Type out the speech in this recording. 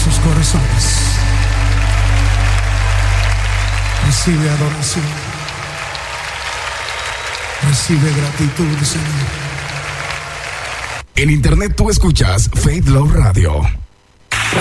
sus corazones. Recibe adoración. Recibe gratitud, Señor. En internet tú escuchas Faith Love Radio.